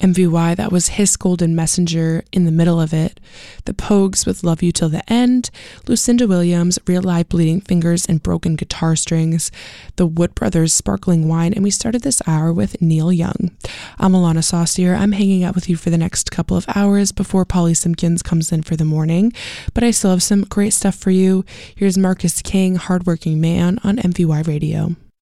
MVY, that was His Golden Messenger in the middle of it. The Pogues with Love You Till the End. Lucinda Williams, Real Live Bleeding Fingers and Broken Guitar Strings. The Wood Brothers, Sparkling Wine. And we started this hour with Neil Young. I'm Alana Saucier. I'm hanging out with you for the next couple of hours before Polly Simpkins comes in for the morning. But I still have some great stuff for you. Here's Marcus King, Hardworking Man on MVY Radio.